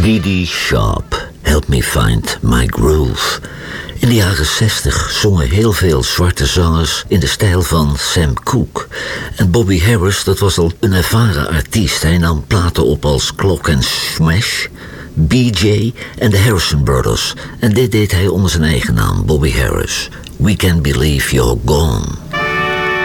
Dee Sharp, Help Me Find My Groove. In de jaren 60 zongen heel veel zwarte zangers in de stijl van Sam Cooke. En Bobby Harris, dat was al een ervaren artiest. Hij nam platen op als Clock and Smash, BJ en de Harrison Brothers. En dit deed hij onder zijn eigen naam, Bobby Harris. We Can't Believe You're Gone.